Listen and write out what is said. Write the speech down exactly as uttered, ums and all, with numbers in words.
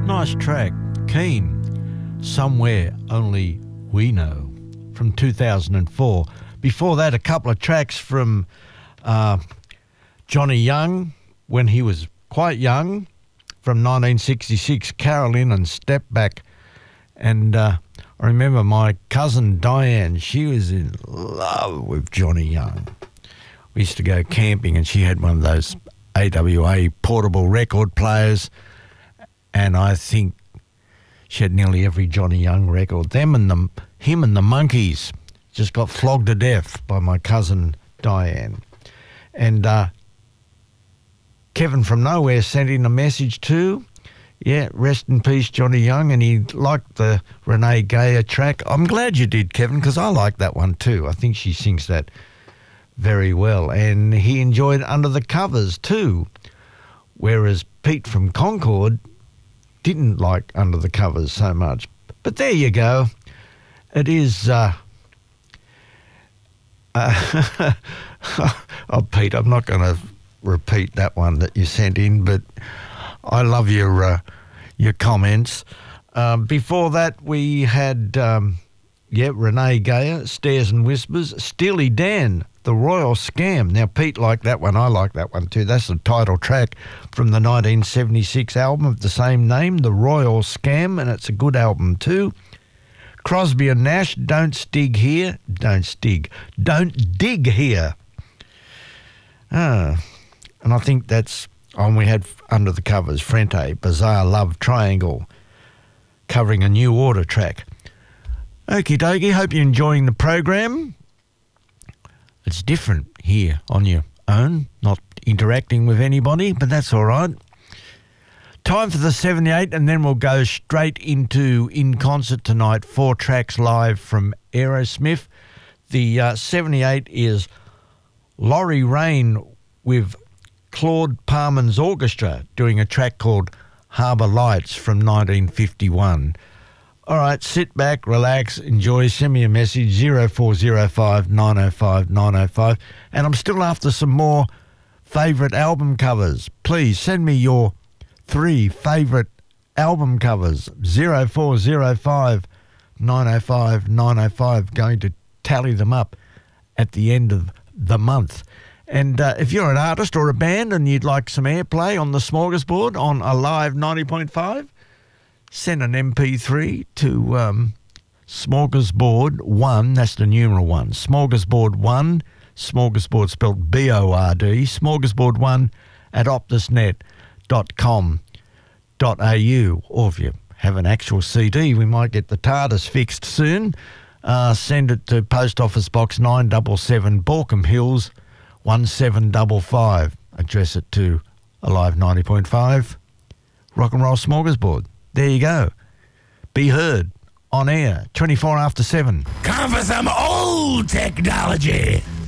Nice track, Keen, Somewhere Only We Know, from two thousand four. Before that, a couple of tracks from uh, Johnny Young, when he was quite young, from nineteen sixty-six, Carolyn and Step Back. And uh, I remember my cousin Diane, she was in love with Johnny Young. We used to go camping and she had one of those A W A portable record players, and I think she had nearly every Johnny Young record. Them and the, him and the Monkees just got flogged to death by my cousin Diane. And uh, Kevin from Nowhere sent in a message too. Yeah, rest in peace, Johnny Young, and he liked the Renee Gayer track. I'm glad you did, Kevin, because I like that one too. I think she sings that very well. And he enjoyed Under the Covers too, whereas Pete from Concord didn't like Under the Covers so much. But there you go. It is... Uh, uh, oh, Pete, I'm not going to repeat that one that you sent in, but I love your uh, your comments. Uh, before that, we had, um, yeah, Renee Gayer, Stairs and Whispers, Steely Dan, The Royal Scam. Now, Pete liked that one. I like that one too. That's the title track from the nineteen seventy-six album of the same name, The Royal Scam, and it's a good album too. Crosby and Nash, Don't Stig Here. Don't Stig. Don't Dig Here. Ah, and I think that's... And we had Under the Covers, Frente, Bizarre Love Triangle, covering a New Order track. Okie dokie, hope you're enjoying the program. It's different here on your own, not interacting with anybody, but that's all right. Time for the seventy-eight, and then we'll go straight into In Concert Tonight, four tracks live from Aerosmith. The uh, seventy-eight is Laurie Rain with Claude Parman's orchestra doing a track called Harbour Lights from nineteen fifty-one. All right, sit back, relax, enjoy, send me a message, zero four zero five, nine oh five, nine oh five. And I'm still after some more favourite album covers. Please send me your three favourite album covers, zero four zero five, nine oh five, nine oh five. Going to tally them up at the end of the month. And uh, if you're an artist or a band and you'd like some airplay on the Smorgasbord on Alive ninety point five, send an M P three to um, Smorgasbord one, that's the numeral one, Smorgasbord one, Smorgasbord spelled B O R D, Smorgasbord one at optusnet dot com dot a u. Or if you have an actual C D, we might get the TARDIS fixed soon. Uh, send it to Post Office Box nine seven seven, Borkham Hills, one seven five five. Address it to Alive ninety point five, Rock and Roll Smorgasbord. There you go. Be heard on air, twenty-four after seven. Come for some old technology.